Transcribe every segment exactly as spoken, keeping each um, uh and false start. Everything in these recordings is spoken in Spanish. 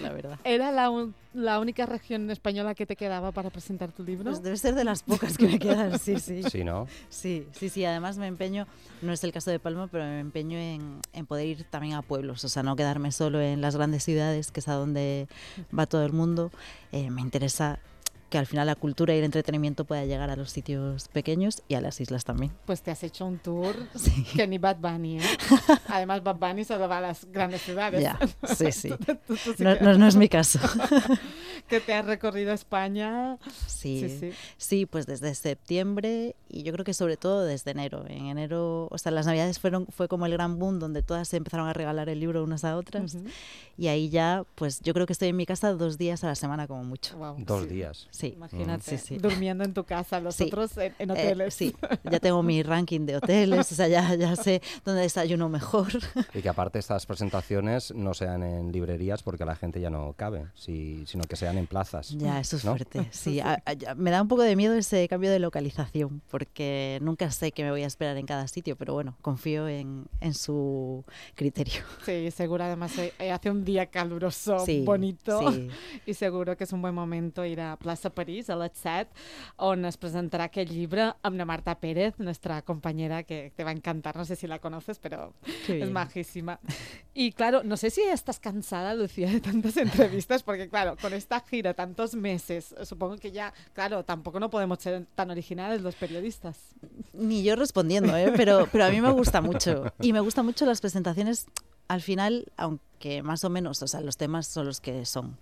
la verdad. ¿Era la, un- la única región española que te quedaba para presentar tu libro? Pues debe ser de las pocas que me quedan, sí, sí. Sí, no? Sí, sí, sí. Además me empeño, no es el caso de Palma, pero me empeño en, en poder ir también a pueblos, o sea, no quedarme solo en las grandes ciudades, que es a donde va todo el mundo. Eh, me interesa que al final la cultura y el entretenimiento pueda llegar a los sitios pequeños y a las islas también. Pues te has hecho un tour Sí. que ni Bad Bunny, ¿eh? Además, Bad Bunny solo va a las grandes ciudades. Ya, sí, sí. Tú- tú sí No, que- no, no es mi caso. que te has recorrido España. Sí, Sí, sí. sí, pues desde septiembre y yo creo que sobre todo desde enero. En enero, o sea, las navidades fueron fue como el gran boom donde todas se empezaron a regalar el libro unas a otras. Ujú. Y ahí ya, pues yo creo que estoy en mi casa dos días a la semana como mucho. Guau, Dos sí. días. Sí. Imagínate, Sí, sí. durmiendo en tu casa, los Sí. otros en, en Eh, hoteles. sí, ya tengo mi ranking de hoteles, o sea, ya, ya sé dónde desayuno mejor. Y que aparte estas presentaciones no sean en librerías porque la gente ya no cabe, si- sino que sean en plazas. Ya, eso es ¿no? fuerte. Sí, a- a- ya- me da un poco de miedo ese cambio de localización, porque nunca sé qué me voy a esperar en cada sitio, pero bueno, confío en, en su criterio. Sí, seguro además eh, eh, hace un día caluroso, Sí, bonito, sí. i seguro que és un bon momento ir a Plaça París a les set, on es presentará aquel llibre amb la Marta Pérez, nuestra compañera, que te va a encantar, no sé si la conoces, pero Qué es bien. majísima. Y claro, no sé si estás cansada, Lucía, de tantas entrevistas, porque claro, con esta gira tantos meses, supongo que ya, claro, tampoco no podemos ser tan originales los periodistas. Ni yo respondiendo, ¿eh? pero, pero a mí me gusta mucho. Y me gustan mucho las presentaciones, al final, aunque más o menos, o sea, los temas son los que son.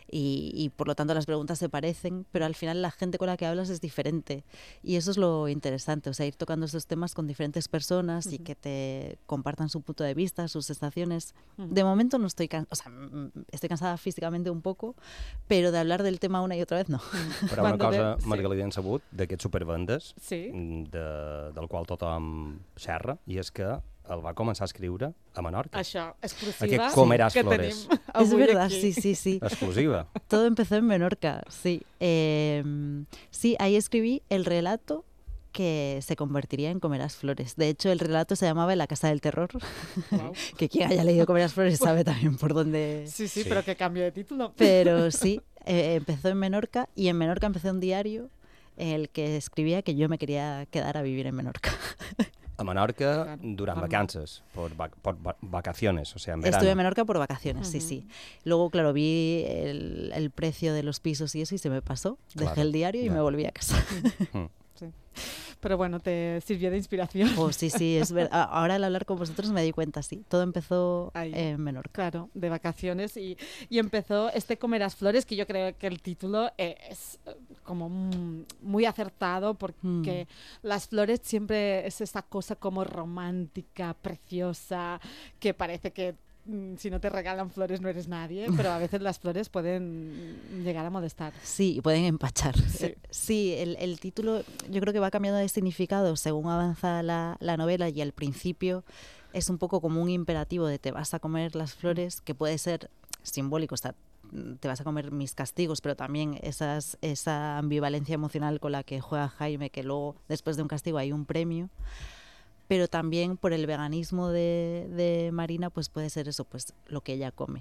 Y, y por lo tanto las preguntas se parecen, pero al final la gente con la que hablas es diferente. Y eso es lo interesante, o sea, ir tocando esos temas con diferentes personas y Ujú. que te compartan su punto de vista, sus sensaciones. Ujú. De momento no estoy cansada, o sea, mm, estoy cansada físicamente un poco, pero de hablar del tema una y otra vez no. Però una Cuando cosa, te- sí. Margalida, hem sabut d'aquests supervendes, Sí. de, del qual tothom xerra, i és que el va començar a escriure a Menorca. Això, exclusiva, Aquest Comeràs que Flores. tenim Es avui verdad, aquí. sí, sí, sí. Exclusiva. Todo empezó en Menorca, sí. Eh, sí, ahí escribí el relato que se convertiría en Comerás Flores. De hecho, el relato se llamaba En la Casa del Terror, Guau. que quien haya leído Comerás Flores sabe también por dónde... Sí, sí, Sí. pero que cambio de título. Pero sí, eh, empezó en Menorca y en Menorca empecé un diario en el que escribía que yo me quería quedar a vivir en Menorca. A Menorca Claro, durant normal. vacances, por, va- por va- vacaciones, o sea, en verano. Estuve en Menorca por vacaciones, sí, Ujú. sí. Luego, claro, vi el, el precio de los pisos y eso y se me pasó. Dejé Claro, el diario y ya. me volví a casa. Mm. Sí. Pero bueno, te sirvió de inspiración. Oh, sí, sí, es verdad. Ahora al hablar con vosotros me di cuenta, sí. Todo empezó Ahí. en Menorca. Claro, de vacaciones y, y empezó este Comerás Flores, que yo creo que el título es eh, como mm, muy acertado porque las flores siempre es esa cosa como romántica, preciosa, que parece que mm, si no te regalan flores no eres nadie, pero a veces las flores pueden llegar a molestar. Sí, y pueden empachar. Sí. Eh, Sí, el, el título yo creo que va cambiando de significado según avanza la, la novela y al principio es un poco como un imperativo de te vas a comer las flores, que puede ser simbólico, o sea, mm, te vas a comer mis castigos, pero también esas, esa ambivalencia emocional con la que juega Jaime, que luego después de un castigo hay un premio. Pero también por el veganismo de, de Marina, pues puede ser eso, pues lo que ella come.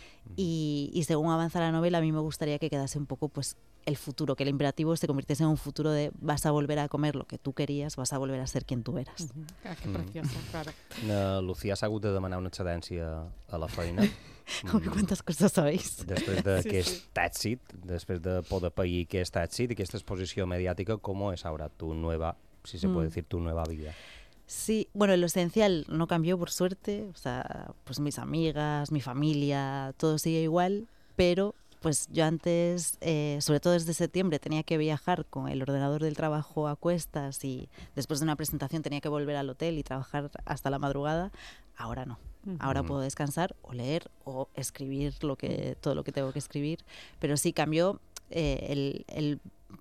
Y, y según avanza la novela, a mí me gustaría que quedase un poco pues el futuro, que el imperativo se convirtiese en un futuro de vas a volver a comer lo que tú querías, vas a volver a ser quien tú eras. Ujú. Ah, qué Mm. precioso, claro. La Lucía s'ha hagut de demanar una excedència a la feina. Uy, ¿cuántas cosas sabéis? Després Sí, d'aquest sí. èxit, després de poder pair aquest èxit i aquesta exposició mediàtica, ¿cómo es ahora tu nueva, si se puede Mm. decir, tu nueva vida? Sí, bueno, lo esencial no cambió por suerte, o sea, pues mis amigas, mi familia, todo sigue igual, pero pues yo antes, eh, sobre todo desde septiembre, tenía que viajar con el ordenador del trabajo a cuestas y después de una presentación tenía que volver al hotel y trabajar hasta la madrugada. Ahora no. Ujú. Ahora Ujú. puedo descansar o leer o escribir lo que, todo lo que tengo que escribir, pero sí cambió eh, el, el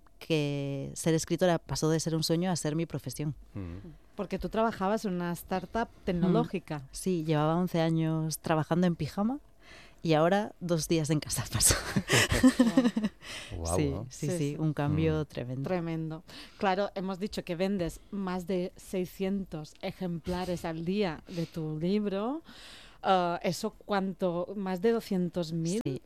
que ser escritora pasó de ser un sueño a ser mi profesión. Mm. Porque tú trabajabas en una startup tecnológica. Sí, llevaba once años trabajando en pijama y ahora dos días en casa paso. Guau, sí, ¿no? sí, Sí, sí, sí. un cambio Mm. tremendo. Tremendo. Claro, hemos dicho que vendes más de seiscientos ejemplares al día de tu libro. Ah, ¿Eso cuánto? ¿Más de doscientos mil? Sí,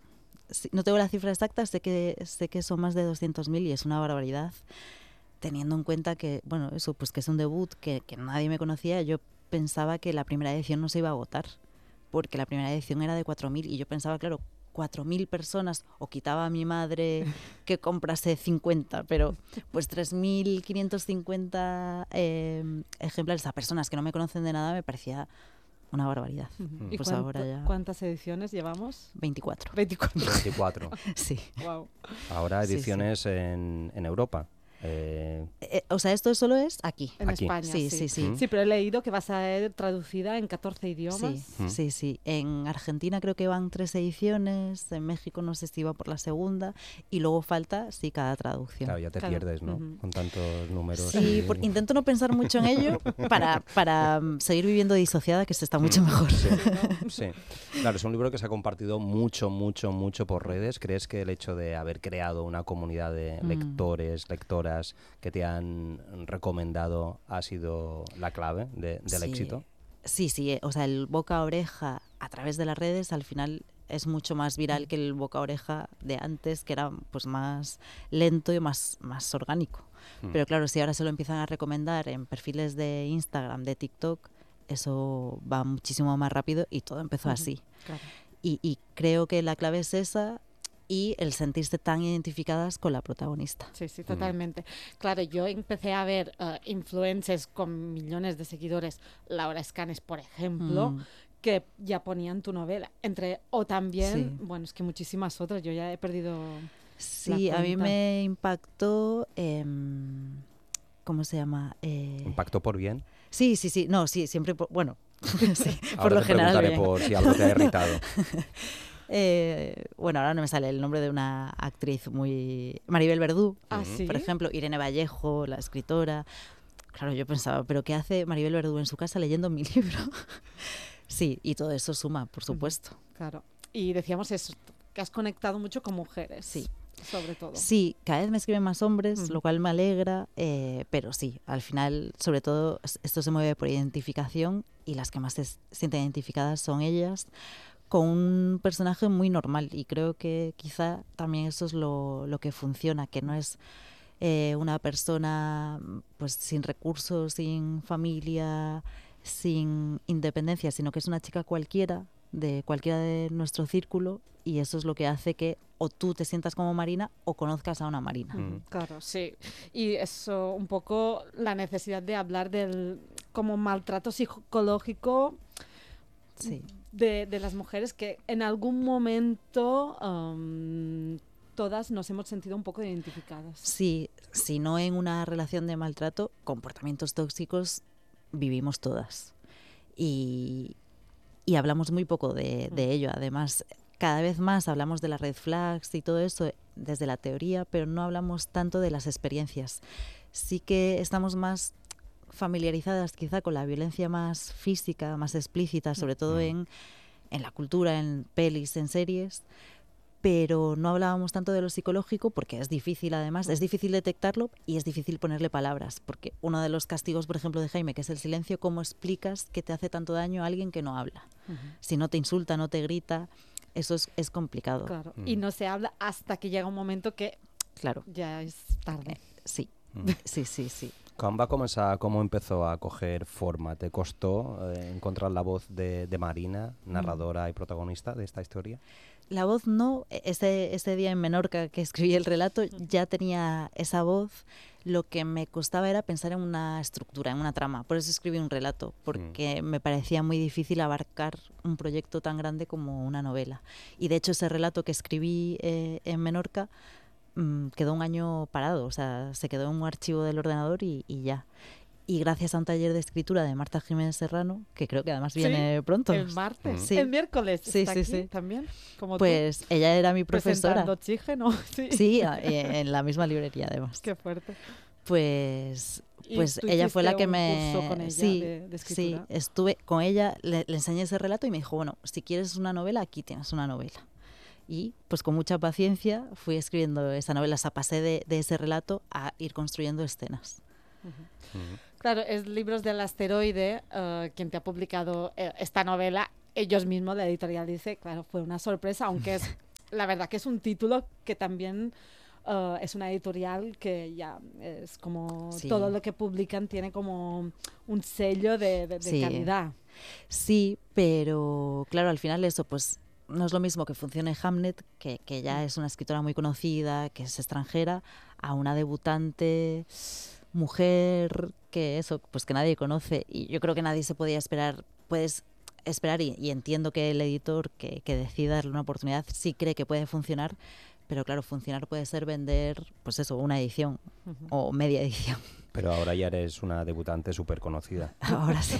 sí, no tengo la cifra exacta, sé que, sé que son más de doscientos mil y es una barbaridad, teniendo en cuenta que, bueno, eso, pues que es un debut, que, que nadie me conocía. Yo pensaba que la primera edición no se iba a agotar, porque la primera edición era de cuatro mil y yo pensaba, claro, cuatro mil personas, o quitaba a mi madre que comprase cincuenta, pero pues tres mil quinientos cincuenta eh, ejemplares a personas que no me conocen de nada me parecía una barbaridad. Uh-huh. ¿Y pues cuánto, ahora ya... cuántas ediciones llevamos? veinticuatro. veinticuatro. veinticuatro. Sí. Wow. Ahora ediciones sí, sí. En, en Europa. Eh... Eh, o sea, esto solo es aquí. En aquí. España, sí. Sí, sí, sí. Sí, pero he leído que va a ser traducida en catorce idiomas. Sí, mm. sí, sí. En Argentina creo que van tres ediciones, en México no sé si va por la segunda, y luego falta, sí, cada traducción. Claro, ya te claro. pierdes, ¿no? Uh-huh. Con tantos números. Sí, y... por, intento no pensar mucho en ello para, para seguir viviendo disociada, que se está mucho mejor. Sí, sí. Claro, es un libro que se ha compartido mucho, mucho, mucho por redes. ¿Crees que el hecho de haber creado una comunidad de lectores, mm. lectoras que te han recomendado ha sido la clave de, del sí. éxito? Sí, sí. O sea, el boca a oreja a través de las redes al final es mucho más viral que el boca a oreja de antes, que era pues más lento y más, más orgánico. Mm. Pero claro, si ahora se lo empiezan a recomendar en perfiles de Instagram, de TikTok, eso va muchísimo más rápido y todo empezó uh-huh. así. Claro. Y, y creo que la clave es esa y el sentirse tan identificadas con la protagonista. Sí, sí, totalmente. Mm. Claro, yo empecé a ver uh, influencers con millones de seguidores, Laura Escanes, por ejemplo, mm. que ya ponían tu novela. Entre, o también, sí. bueno, es que muchísimas otras, yo ya he perdido Sí, la a mí me impactó, eh, ¿cómo se llama? Eh, ¿Impactó por bien? Sí, sí, sí, no, sí, siempre, por, bueno, sí, ahora por lo te general preguntaré bien. por si algo te ha irritado. Eh, bueno, ahora no me sale el nombre de una actriz muy... Maribel Verdú, ¿Ah, sí? por ejemplo, Irene Vallejo, la escritora. Claro, yo pensaba, ¿pero qué hace Maribel Verdú en su casa leyendo mi libro? Sí, y todo eso suma, por supuesto. Claro, y decíamos eso, que has conectado mucho con mujeres. Sí. Sobre todo. Sí, cada vez me escriben más hombres, uh-huh. lo cual me alegra, eh, pero sí, al final, sobre todo, esto se mueve por identificación y las que más se sienten identificadas son ellas, con un personaje muy normal, y creo que quizá también eso es lo, lo que funciona, que no es eh, una persona pues sin recursos, sin familia, sin independencia, sino que es una chica cualquiera, de cualquiera de nuestro círculo, y eso es lo que hace que o tú te sientas como Marina o conozcas a una Marina. Mm. Claro, sí. Y eso, un poco la necesidad de hablar del como maltrato psicológico sí. de, de las mujeres que en algún momento um, todas nos hemos sentido un poco identificadas. Sí, si no en una relación de maltrato, comportamientos tóxicos vivimos todas. Y, y hablamos muy poco de, de ello. Además, cada vez más hablamos de las red flags y todo eso desde la teoría, pero no hablamos tanto de las experiencias. Sí que estamos más familiarizadas quizá con la violencia más física, más explícita, sobre todo en, en la cultura, en pelis, en series, pero no hablábamos tanto de lo psicológico porque es difícil, además, es difícil detectarlo y es difícil ponerle palabras, porque uno de los castigos, por ejemplo, de Jaime, que es el silencio, ¿cómo explicas que te hace tanto daño a alguien que no habla? Uh-huh. Si no te insulta, no te grita, eso es, es complicado. Claro. Mm. Y no se habla hasta que llega un momento que claro. ya es tarde. Eh, sí, mm. sí, sí, sí. Com va començar, ¿cómo empezó a coger forma? ¿Te costó eh, encontrar la voz de, de Marina, narradora mm. y protagonista de esta historia? La voz no, ese, ese día en Menorca que escribí el relato ya tenía esa voz, lo que me costaba era pensar en una estructura, en una trama, por eso escribí un relato, porque mm. me parecía muy difícil abarcar un proyecto tan grande como una novela. Y de hecho ese relato que escribí eh, en Menorca mmm, quedó un año parado, o sea, se quedó en un archivo del ordenador y, y ya. Y gracias a un taller de escritura de Marta Jiménez Serrano, que creo que además viene ¿Sí? pronto. El martes, sí. el miércoles. Sí, está sí, aquí sí. También, como pues tú. Ella era mi profesora. Presentando Oxígeno. Sí, sí en la misma librería además. Qué fuerte. Pues, pues ella fue la que un me... curso con ella sí, de, de escritura. sí, estuve con ella, le, le enseñé ese relato y me dijo, bueno, si quieres una novela, aquí tienes una novela. Y pues con mucha paciencia fui escribiendo esa novela, o sea, pasé de, de ese relato a ir construyendo escenas. Uh-huh. Uh-huh. Claro, es Libros del Asteroide uh, quien te ha publicado eh, esta novela. Ellos mismos, la editorial dice, claro, fue una sorpresa, aunque es la verdad que es un título que también uh, es una editorial que ya es como Sí. todo lo que publican tiene como un sello de, de, de Sí. calidad. Sí, pero claro, al final eso, pues no es lo mismo que funcione Hamnet, que, que ya es una escritora muy conocida, que es extranjera, a una debutante mujer que eso, pues que nadie conoce. Y yo creo que nadie se podía esperar, puedes esperar, y, y entiendo que el editor que, que decida darle una oportunidad sí cree que puede funcionar, pero claro, funcionar puede ser vender, pues eso, una edición Uh-huh. o media edición. Pero ahora ya eres una debutante súper conocida. Ahora sí.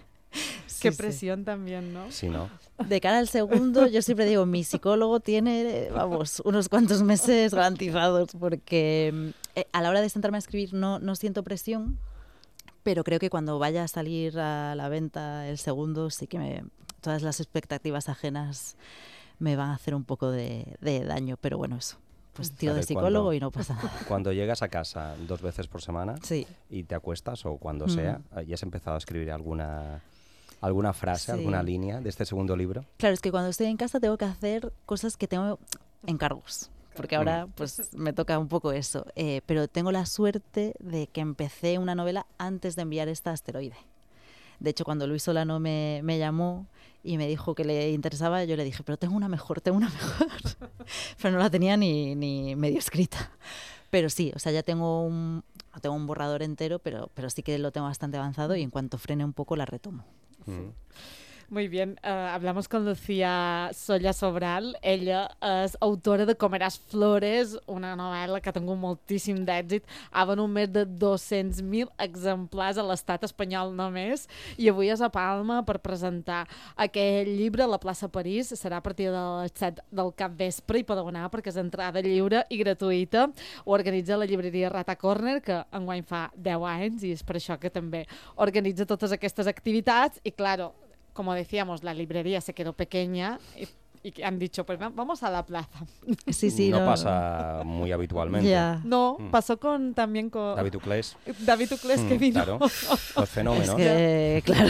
Qué Sí, sí. presión también, ¿no? Sí, ¿no? De cara al segundo, yo siempre digo, mi psicólogo tiene, vamos, unos cuantos meses garantizados, porque eh, a la hora de sentarme a escribir no, no siento presión, pero creo que cuando vaya a salir a la venta el segundo, sí que me, todas las expectativas ajenas me van a hacer un poco de, de daño, pero bueno, eso. Pues tiro Claro, de y psicólogo cuando- y no pasa nada. Cuando llegas a casa dos veces por semana Sí. y te acuestas o cuando Mm. sea, ¿ya has empezado a escribir alguna, alguna frase, Sí. alguna línea de este segundo libro? Claro, es que cuando estoy en casa tengo que hacer cosas que tengo encargos, porque ahora pues me toca un poco eso. Eh, pero tengo la suerte de que empecé una novela antes de enviar esta Asteroide. De hecho, cuando Luis Solano me, me llamó y me dijo que le interesaba, yo le dije, pero tengo una mejor, tengo una mejor. Pero no la tenía ni, ni medio escrita. Pero sí, o sea, ya tengo un, no tengo un borrador entero, pero, pero sí que lo tengo bastante avanzado y en cuanto frene un poco la retomo. Mm. Muy bien, uh, hablamos con Lucía Solla Sobral. Ella és autora de Comeràs Flores, una novel·la que ha tingut moltíssim d'èxit. Ha venut més de dos-cents mil exemplars a l'estat espanyol només, i avui és a Palma per presentar aquest llibre a la plaça París. Serà a partir de les set del capvespre i podeu anar perquè és entrada lliure i gratuïta. Ho organitza la llibreria Rata Corner, que enguany fa deu anys, i és per això que també organitza totes aquestes activitats. I, claro, como decíamos, la librería se quedó pequeña y, y han dicho, pues va- vamos a la plaza. Sí, sí, no, pasa muy habitualmente. Ya. No, Mm. pasó con también con David Uclés, David Uclés, que mm, vino. claro, los fenómenos. Es que, claro.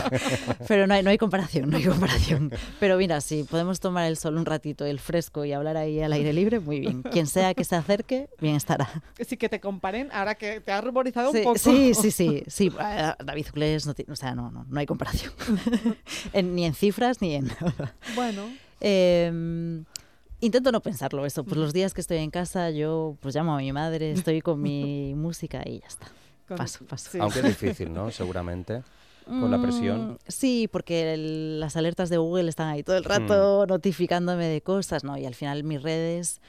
Pero no hay, no hay comparación, no hay comparación. Pero mira, si podemos tomar el sol un ratito, el fresco y hablar ahí al aire libre, muy bien. Quien sea que se acerque, bien estará. Sí, que te comparen, ahora que te has ruborizado Sí, un poco. sí, sí, sí, sí. eh, David Uclés, no, ti- o sea, no, no, no hay comparación. En- ni en cifras ni en nada. Bueno, Eh, intento no pensarlo, eso. Pues los días que estoy en casa, yo pues llamo a mi madre, estoy con mi música y ya está. con- Paso, paso. sí. Aunque es difícil, ¿no? Seguramente. Con la presión. Mm, sí, porque el- las alertas de Google están ahí todo el rato notificándome de cosas, ¿no? Y al final mis redes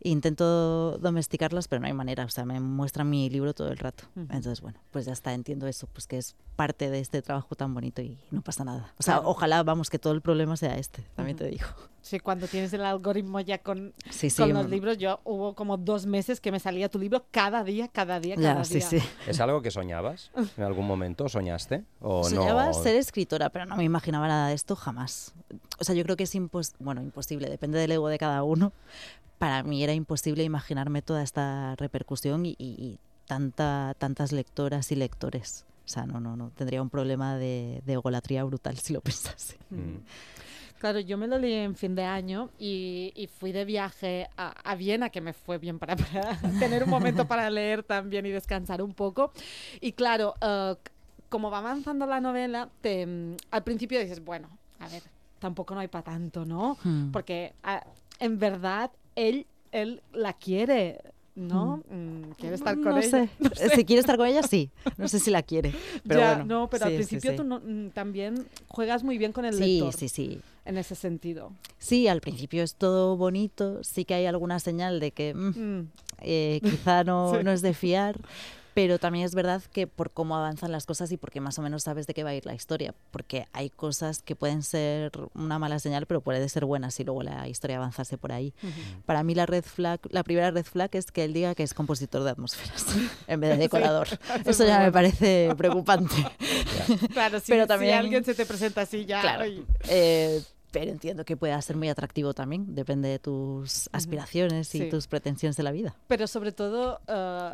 intento domesticarlas, pero no hay manera, o sea, me muestran mi libro todo el rato. Ujú. Entonces, bueno, pues ya está, entiendo eso, pues que es parte de este trabajo tan bonito y no pasa nada. O sea, Claro. ojalá, vamos, que todo el problema sea este, también Ujú. te digo. Sí, cuando tienes el algoritmo ya con, Sí, sí. con los mm, libros, yo hubo como dos meses que me salía tu libro cada día, cada día, cada Ya, sí, día. sí. ¿Es algo que soñabas en algún momento? ¿Soñaste? ¿O Soñaba no? ser escritora, pero no me imaginaba nada de esto jamás. O sea, yo creo que es impos bueno, imposible, depende del ego de cada uno. Para mí era imposible imaginarme toda esta repercusión y, y- y tanta, tantas lectoras y lectores. O sea, no, no, no. Tendría un problema de, de egolatría brutal si lo pensase. Mm. Claro, yo me lo leí en fin de año y, y fui de viaje a, a Viena, que me fue bien para, para tener un momento para leer también y descansar un poco. Y claro, eh, como va avanzando la novela, te, mm, al principio dices, bueno, a ver, tampoco no hay para tanto, ¿no? Hmm. Porque ah, en verdad él, él la quiere, ¿no? Mm, quiere estar con no ella. sé. Si quiere estar con ella, sí. No sé si la quiere. Pero Ya, bueno, no, pero sí, al sí, principio sí. tú no- mm, también juegas muy bien con el Sí, lector sí, sí. en ese sentido. Sí, al principio es todo bonito. Sí que hay alguna señal de que mm, Mm. eh, quizá no, Sí. no es de fiar, pero también es verdad que por cómo avanzan las cosas y porque más o menos sabes de qué va a ir la historia, porque hay cosas que pueden ser una mala señal, pero puede ser buena si luego la historia avanzase por ahí. Ujú. Para mí la red flag, la primera red flag es que él diga que es compositor de atmosferas en vez de decorador. Eso ya me parece preocupante. Claro, si, Pero si también- alguien se te presenta así ya. Claro. ay. Eh, pero entiendo que pueda ser muy atractivo también, depende de tus aspiraciones y Sí. tus pretensiones de la vida. Pero sobre todo eh,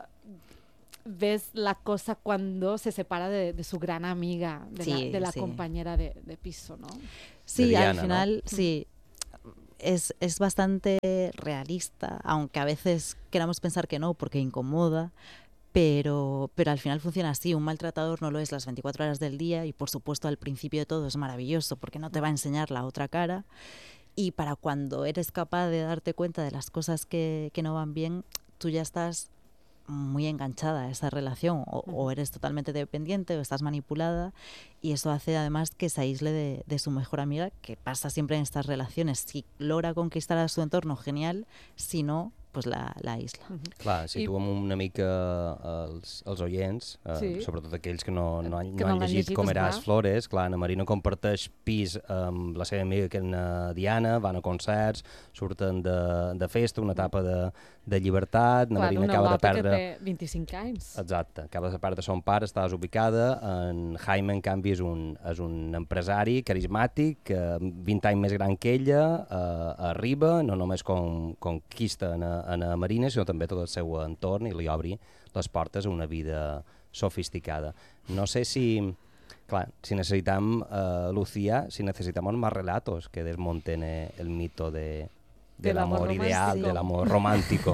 ves la cosa cuando se separa de, de su gran amiga, de la, Sí, de la sí. compañera de, de piso, ¿no? Sí, Diana, al ¿no? final, sí. es, es bastante realista, aunque a veces queramos pensar que no, porque incomoda, pero, pero al final funciona así. Un maltratador no lo es las veinticuatro horas del día y, por supuesto, al principio de todo es maravilloso porque no te va a enseñar la otra cara. Y para cuando eres capaz de darte cuenta de las cosas que, que no van bien, tú ya estás muy enganchada a esa relación, o, o eres totalmente dependiente o estás manipulada, y eso hace además que se aísle de, de su mejor amiga, que pasa siempre en estas relaciones. Si logra conquistar a su entorno, genial; si no, pues la, la isla. Uh-huh. Clar, situem I... una mica els, els oients, eh, sí. sobretot aquells que no, no han, que no no han llegit, llegit Comeràs clar. Flores. Clar, Ana Marina comparteix pis amb la seva amiga, que és Diana, van a concerts, surten de, de festa, una etapa de, de llibertat. Ana clar, Marina acaba de perdre... que té vint-i-cinc anys. Exacte, acaba de perdre son pare, està desubicada. En Jaime, en canvi, és un, és un empresari carismàtic, que vint anys més gran que ella, eh, arriba, no només con, conquista en, en a Marina, sinó també tot el seu entorn, i li obri les portes a una vida sofisticada. No sé si, clar, si necesitam, eh, Lucía, si necesitamos más relatos que desmonten eh, el mito de, de del amor, amor ideal, del amor romántico.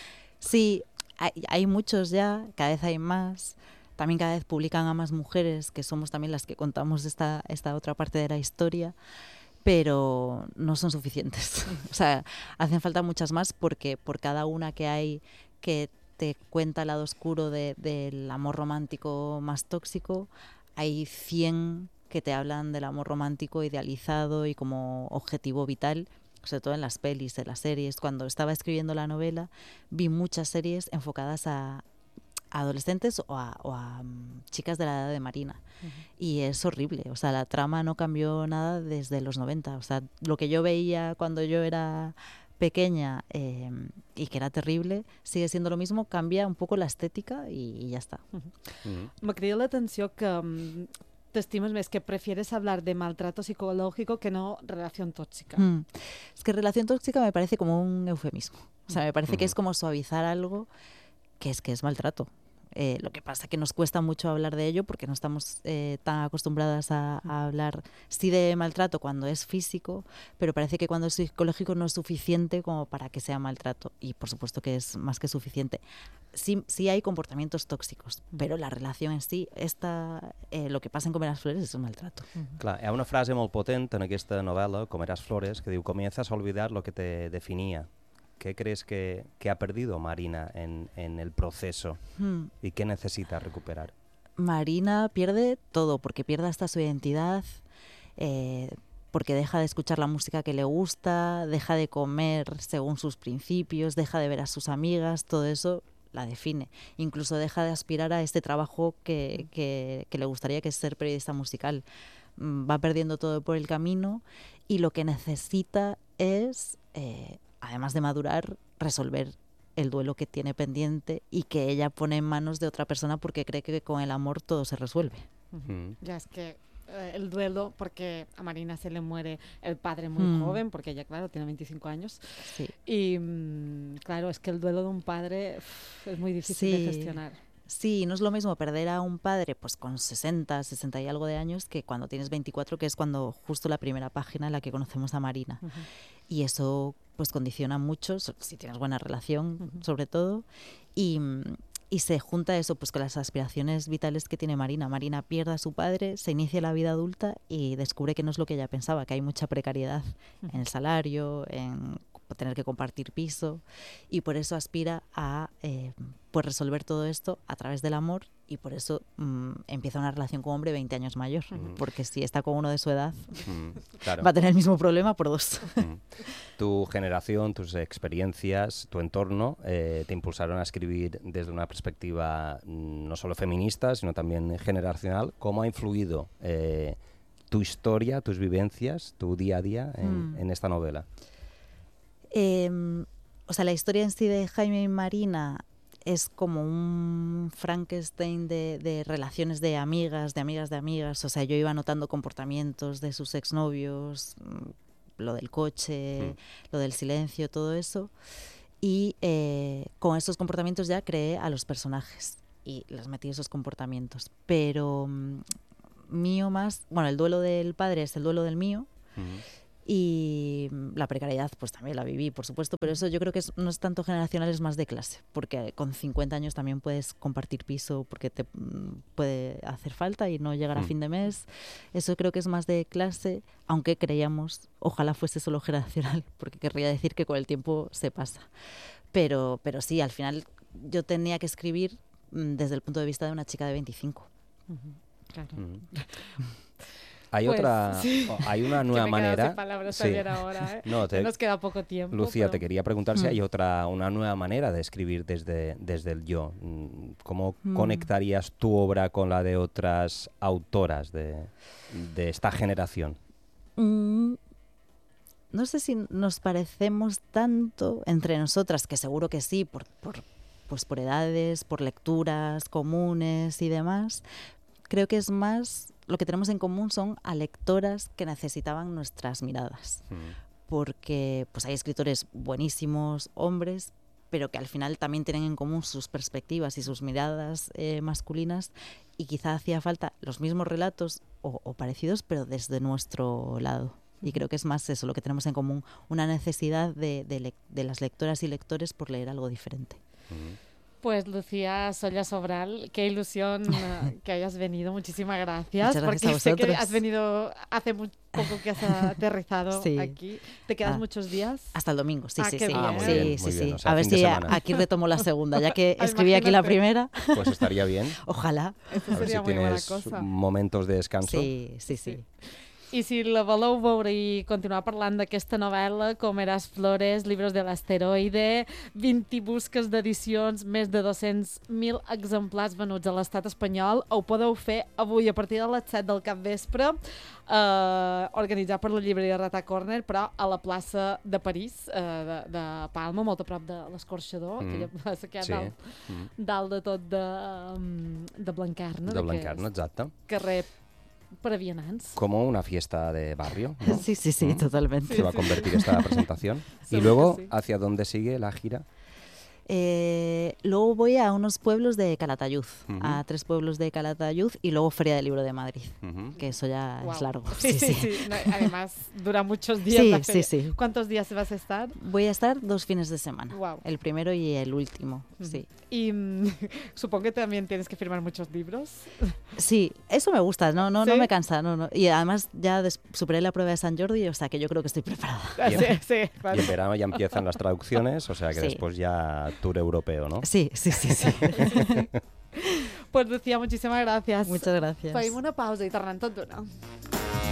Sí, hay, hay muchos ya, cada vez hay más. También cada vez publican a más mujeres, que somos también las que contamos esta, esta otra parte de la historia, pero no son suficientes. O sea, hacen falta muchas más, porque por cada una que hay que te cuenta el lado oscuro de, del amor romántico más tóxico, hay cien que te hablan del amor romántico idealizado y como objetivo vital, sobre todo en las pelis, en las series. Cuando estaba escribiendo la novela, vi muchas series enfocadas a adolescentes o a, o a um, chicas de la edad de Marina. Uh-huh. Y es horrible. O sea, la trama no cambió nada desde los noventa. O sea, lo que yo veía cuando yo era pequeña eh, y que era terrible, sigue siendo lo mismo, cambia un poco la estética y, y ya está. Uh-huh. Uh-huh. Me crida l'atenció que um, t'estimes més, que prefieres hablar de maltrato psicológico que no relación tóxica. Mm. Es que relación tóxica me parece como un eufemismo. O sea, me parece uh-huh. que es como suavizar algo que es que es maltrato. Eh, lo que pasa es que nos cuesta mucho hablar de ello porque no estamos eh, tan acostumbradas a, a hablar, sí, de maltrato cuando es físico, pero parece que cuando es psicológico no es suficiente como para que sea maltrato, y por supuesto que es más que suficiente. Sí, sí hay comportamientos tóxicos, pero la relación en sí, esta, eh, lo que pasa en Comeràs Flores és un maltrato. Uh-huh. Clar, hi ha una frase molt potent en aquesta novel·la, Comeràs Flores, que diu: comienzas a olvidar lo que te definía. ¿Qué crees que, que ha perdido Marina en, en el proceso? Hmm. ¿Y qué necesita recuperar? Marina pierde todo, porque pierde hasta su identidad, eh, porque deja de escuchar la música que le gusta, deja de comer según sus principios, deja de ver a sus amigas, todo eso la define. Incluso deja de aspirar a este trabajo que, que, que le gustaría, que es ser periodista musical. Va perdiendo todo por el camino, y lo que necesita es... Eh, además de madurar, resolver el duelo que tiene pendiente y que ella pone en manos de otra persona porque cree que con el amor todo se resuelve. Uh-huh. Ya es que eh, el duelo, porque a Marina se le muere el padre muy mm. joven, porque ella, claro, tiene veinticinco años. Sí. Y mmm, claro, es que el duelo de un padre uff, es muy difícil sí. de gestionar. Sí, no es lo mismo perder a un padre pues con sesenta, sesenta y algo de años que cuando tienes veinticuatro, que es cuando justo la primera página en la que conocemos a Marina. Uh-huh. Y eso pues condiciona mucho, si tienes buena relación, uh-huh. sobre todo, y, y se junta eso pues con las aspiraciones vitales que tiene Marina. Marina pierde a su padre, se inicia la vida adulta y descubre que no es lo que ella pensaba, que hay mucha precariedad uh-huh. en el salario, en tener que compartir piso, y por eso aspira a eh, pues resolver todo esto a través del amor, y por eso mmm, empieza una relación con un hombre veinte años mayor, mm. porque si está con uno de su edad mm, claro. va a tener el mismo problema por dos. Mm. Tu generación, tus experiencias, tu entorno eh, te impulsaron a escribir desde una perspectiva no solo feminista, sino también generacional. ¿Cómo ha influido eh, tu historia, tus vivencias, tu día a día en, mm. en esta novela? Eh, o sea, la historia en sí de Jaime y Marina es como un Frankenstein de, de relaciones de amigas, de amigas de amigas. O sea, yo iba notando comportamientos de sus exnovios, lo del coche, mm. lo del silencio, todo eso. Y eh, con esos comportamientos ya creé a los personajes y les metí esos comportamientos. Pero um, mío más, bueno, el duelo del padre es el duelo del mío. Mm. Y la precariedad, pues también la viví, por supuesto, pero eso yo creo que es, no es tanto generacional, es más de clase, porque con cincuenta años también puedes compartir piso porque te mm, puede hacer falta y no llegar a Mm. fin de mes. Eso creo que es más de clase, aunque creíamos, ojalá fuese solo generacional, porque querría decir que con el tiempo se pasa. Pero, pero sí, al final yo tenía que escribir mm, desde el punto de vista de una chica de veinticinco. Ujú, claro. Mm. Hay Pues, otra, sí. o- hay una Que nueva me he quedado manera. sin palabras Sí. también ahora, ¿eh? No, te- Nos queda poco tiempo. Lucía, pero- te quería preguntar si Mm. hay otra, una nueva manera de escribir desde, desde el yo. Mm, ¿Cómo Mm. conectarías tu obra con la de otras autoras de, de esta generación? Mm, no sé si nos parecemos tanto entre nosotras, que seguro que sí, por, por, pues por edades, por lecturas comunes y demás. Creo que es más, lo que tenemos en común son a lectoras que necesitaban nuestras miradas, Mm. porque pues hay escritores buenísimos, hombres, pero que al final también tienen en común sus perspectivas y sus miradas eh, masculinas, y quizá hacía falta los mismos relatos o, o parecidos, pero desde nuestro lado. Y creo que es más eso lo que tenemos en común, una necesidad de, de, lec- de las lectoras y lectores por leer algo diferente. Mm. Pues Lucía Solla Sobral, qué ilusión eh, que hayas venido. Muchísimas gracias. Muchas gracias porque a sé que vosotros. has venido hace muy poco que has aterrizado Sí. aquí. ¿Te quedas Ah. muchos días? Hasta el domingo, sí, Ah, sí, qué sí. bien. Ah, muy sí, bien, sí, muy sí. bien. O sea, A ver fin de si semana. aquí retomo la segunda, ya que Ah, escribí aquí la imagínate. primera. Pues estaría bien. Ojalá. Esto A ver si sería muy buena tienes cosa. momentos de descanso. Sí, sí, sí. I si la voleu veure i continuar parlant d'aquesta novel·la, Com eras flores, Libros de l'asteroide, vint i busques d'edicions, més de dos-cents mil exemplars venuts a l'estat espanyol, ho podeu fer avui a partir de les set del capvespre, eh, organitzat per la llibreria Rata Corner, però a la plaça de París, eh, de, de Palma, molt a prop de l'Escorxador, Mm. aquella plaça que hi ha Sí. dalt, Mm. dalt de tot de, um, de Blancarna, De d'aquest Blancarna, exacte. carrer per a vianants. Como una fiesta de barrio, ¿no? Sí, sí, sí, Mm. totalmente. Se va a convertir esta presentación. Y Seguro luego, que sí. ¿hacia dónde sigue la gira? Eh, luego voy a unos pueblos de Calatayud, Ujú. a tres pueblos de Calatayud, y luego Feria del Libro de Madrid, Ujú. que eso ya Guau. es largo. Sí, sí, sí. No, además, dura muchos días Sí, la sí, feria. sí. ¿Cuántos días vas a estar? Voy a estar dos fines de semana, Guau. el primero y el último, Ujú. sí. Y mm, supongo que también tienes que firmar muchos libros. Sí, eso me gusta, no, no, ¿Sí? no me cansa, no, no. Y además ya des- superé la prueba de San Jordi, o sea que yo creo que estoy preparada. Bien. Sí, sí, Y claro. en verano ya empiezan las traducciones, o sea que Sí. después ya tour europeo, ¿no? Sí, sí, sí, sí. Pues Lucía, muchísimas gracias. Muchas gracias. Fem una pausa i tornem tot d'una.